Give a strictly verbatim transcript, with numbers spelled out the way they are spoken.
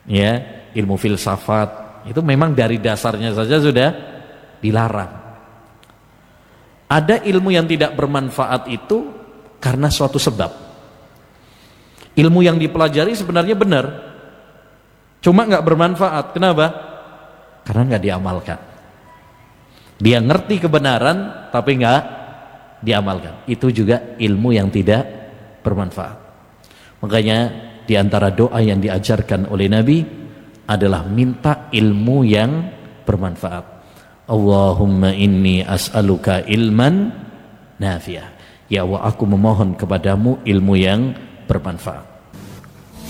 ya, ilmu filsafat, itu memang dari dasarnya saja sudah dilarang. Ada ilmu yang tidak bermanfaat itu karena suatu sebab. Ilmu yang dipelajari sebenarnya benar, cuma nggak bermanfaat. Kenapa? Karena nggak diamalkan. Dia ngerti kebenaran tapi nggak diamalkan. Itu juga ilmu yang tidak bermanfaat. Makanya di antara doa yang diajarkan oleh Nabi adalah minta ilmu yang bermanfaat. Allahumma inni as'aluka ilman nafi'ah. Ya Allah, aku memohon kepadamu ilmu yang bermanfaat.